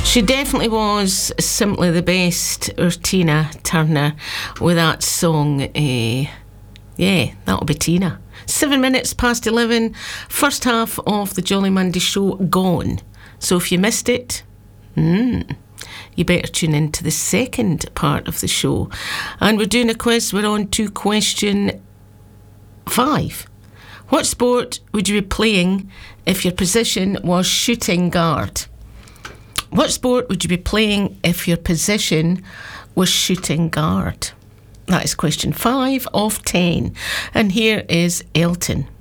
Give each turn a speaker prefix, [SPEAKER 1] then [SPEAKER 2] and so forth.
[SPEAKER 1] She definitely was simply the best, or Tina Turner, with that song. Yeah, that'll be Tina. 7 minutes past 11, first half of the Jolly Monday show gone. So if you missed it, you better tune in to the second part of the show. And we're doing a quiz. We're on to question 5. What sport would you be playing if your position was shooting guard? What sport would you be playing if your position was shooting guard? That is question 5 of 10. And here is Elton.